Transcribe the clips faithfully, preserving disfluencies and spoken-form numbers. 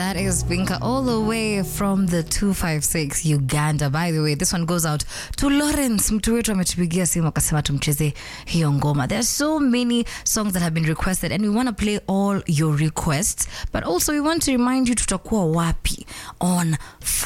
That is Binka all the way from the two five six Uganda. By the way, this one goes out to Lawrence. Mtu wetu ametupigia simu akasema tumcheze hiyo ngoma. There's so many songs that have been requested and we want to play all your requests, but also we want to remind you tutakuwa wapi on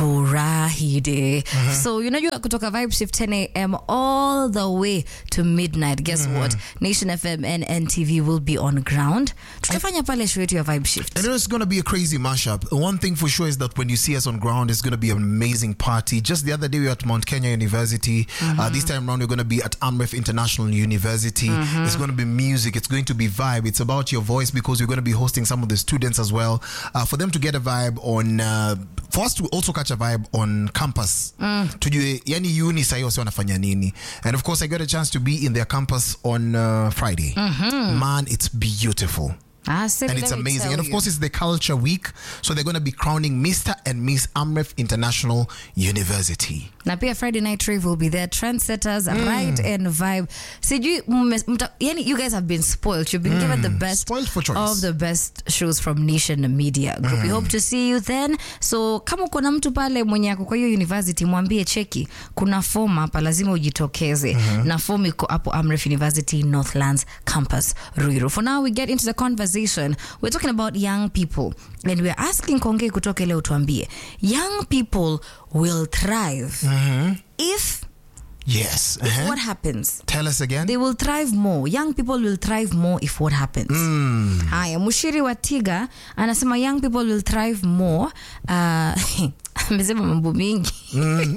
Furahi Day. Uh-huh. So you know you kutoka Vibe Shift ten a.m. all the way to midnight. Guess uh-huh. what? Nation F M and N T V will be on ground. Tutafanya pale show yetu ya Vibe Shift. And it's going to be a crazy mashup. One thing for sure is that when you see us on ground, it's going to be an amazing party. Just the other day we were at Mount Kenya University. Mm-hmm. Uh, this time around we're going to be at Amref International University. Mm-hmm. It's going to be music. It's going to be vibe. It's about your voice because we're going to be hosting some of the students as well. Uh, for them to get a vibe on... Uh, for us to also catch a vibe on campus. Mm. Tujue, yani uni sayo wase wanafanya nini. And of course I got a chance to be in their campus on uh, Friday. Mm-hmm. Man, it's beautiful. Ah, so and it's amazing. And of course, it's the culture week. So they're going to be crowning Mister and Miss Amref International University. Na pia Friday Night Rave will be there. Trendsetters, mm. Ride and Vibe. Sijui, yani you guys have been spoiled. You've been mm. given the best spoiled for choice. Of the best shows from Nation Media Group. Mm. We hope to see you then. So kama kuna mtu pale mwenye ako kwa hiyo university, mwambie cheki. Kuna form hapa, lazima ujitokeze. Mm-hmm. Na form iko hapo Amref University Northlands Campus, Ruiru. For now, we get into the conversation. We're talking about young people and we're asking Konge kutoka leo tuambie, young people will thrive mm-hmm. if yes if uh-huh. what happens? Tell us again. They will thrive more. Young people will thrive more if what happens. Mm. Haya, Mushiri wa Tiga anasema young people will thrive more. Uh, amesema mambo mingi. Mm.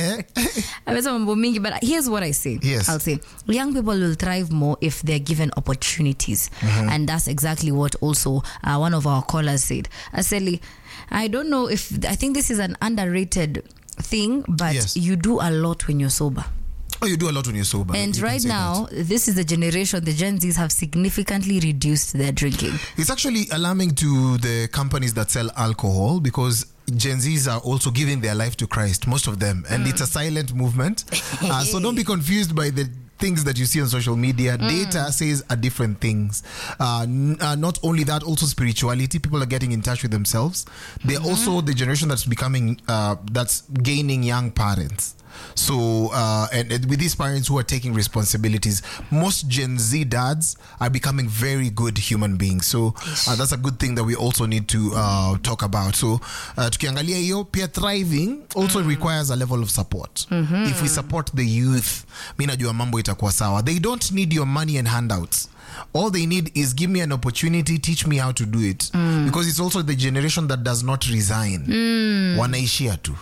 Amesema mambo mingi, but here's what I say. Yes. I'll say young people will thrive more if they're given opportunities. Mm-hmm. And that's exactly what also uh, one of our callers said. Aseli, I don't know if, I think this is an underrated thing, but yes. You do a lot when you're sober. Oh, you do a lot when you're sober. And you right now, that. This is the generation, the Gen Zs have significantly reduced their drinking. It's actually alarming to the companies that sell alcohol because Gen Zs are also giving their life to Christ, most of them. And mm. it's a silent movement. uh, so don't be confused by the things that you see on social media. Mm. Data says are different things. Uh, n- uh, not only that, also spirituality. People are getting in touch with themselves. They're mm-hmm. also the generation that's becoming, uh, that's gaining young parents. So, uh, and, and with these parents who are taking responsibilities, most Gen Z dads are becoming very good human beings. So, uh, that's a good thing that we also need to uh, talk about. So, uh, tukiangalia hiyo, peer thriving also mm. requires a level of support. Mm-hmm. If we support the youth, mina jua mambo itakuwa sawa. They don't need your money and handouts. All they need is give me an opportunity, teach me how to do it. Mm. Because it's also the generation that does not resign. Mm. Wanaishia tu.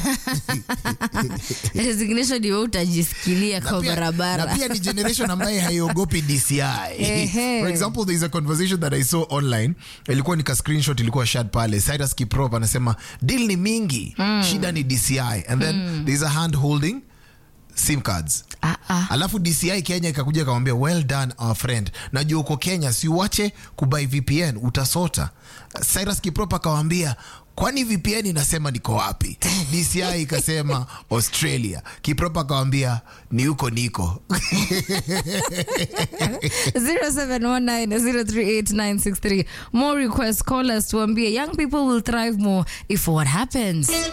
Resignation ni utajisikilia kwa barabara. Na pia ni generation ambaye haiogopi D C I. For example, there is a conversation that I saw online. Ilikuwa nika screenshot, ilikuwa shared pale. Cyrus Kiprop anasema deal ni mingi, mm. shida ni D C I. And then mm. there is a hand holding SIM cards. Ah, ah. Alafu D C I Kenya ikakuja kamwambia well done our friend. Najua uko Kenya si uache kubuy V P N utasota. Cyrus Kiprop akamwambia kwani V P N inasema niko wapi? D C I ikasema Australia. Kiprop akamwambia ni uko niko. zero seven one nine zero three eight nine six three. More requests, call us tuambie young people will thrive more if what happens.